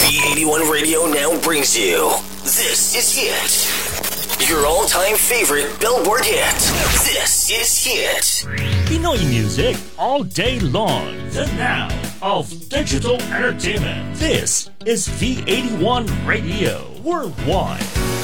V81 Radio now brings you This Is Hit. Your all-time favorite Billboard hit. This is Hit. Pinoy music all day long. The now of digital entertainment. This is V81 Radio Worldwide.